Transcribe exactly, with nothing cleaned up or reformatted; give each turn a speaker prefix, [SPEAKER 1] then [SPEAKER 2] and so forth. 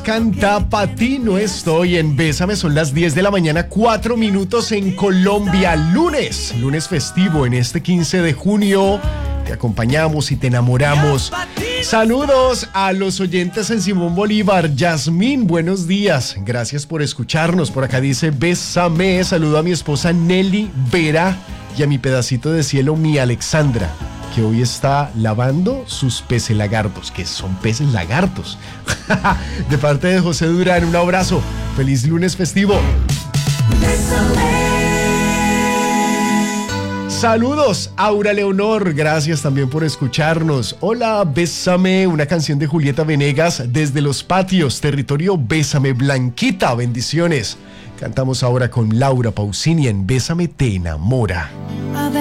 [SPEAKER 1] Canta pa' ti no estoy en Bésame, son las diez de la mañana, cuatro minutos en Colombia, lunes, lunes festivo en este quince de junio, te acompañamos y te enamoramos. Saludos a los oyentes en Simón Bolívar. Yasmín, buenos días, gracias por escucharnos. Por acá dice Bésame, saludo a mi esposa Nelly Vera y a mi pedacito de cielo, mi Alexandra, que hoy está lavando sus peces lagartos, que son peces lagartos. De parte de José Durán, un abrazo. Feliz lunes festivo. Saludos, Aura Leonor, gracias también por escucharnos. Hola, Bésame, una canción de Julieta Venegas desde Los Patios, territorio Bésame Blanquita, bendiciones. Cantamos ahora con Laura Pausini en Bésame te enamora.